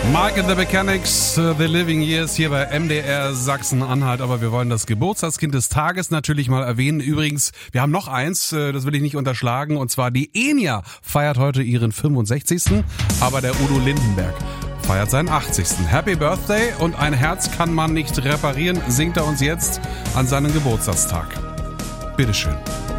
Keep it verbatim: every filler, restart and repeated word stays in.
Mike and the Mechanics, uh, The Living Years hier bei M D R Sachsen-Anhalt. Aber wir wollen das Geburtstagskind des Tages natürlich mal erwähnen. Übrigens, wir haben noch eins, äh, das will ich nicht unterschlagen. Und zwar die Enya feiert heute ihren fünfundsechzigsten Aber der Udo Lindenberg feiert seinen achtzigsten Happy Birthday und ein Herz kann man nicht reparieren, singt er uns jetzt an seinem Geburtstagstag. Bitteschön.